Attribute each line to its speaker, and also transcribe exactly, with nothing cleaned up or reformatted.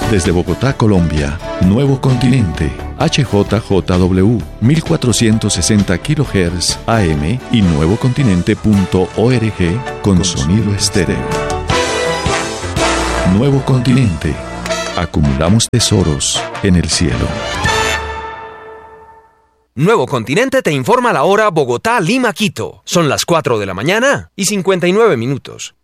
Speaker 1: Desde Bogotá, Colombia, Nuevo Continente, H J J W, mil cuatrocientos sesenta kilohertz A M y nuevocontinente punto org con sonido estéreo. Nuevo Continente. Acumulamos tesoros en el cielo.
Speaker 2: Nuevo Continente te informa la hora Bogotá, Lima, Quito. Son las cuatro de la mañana y cincuenta y nueve minutos.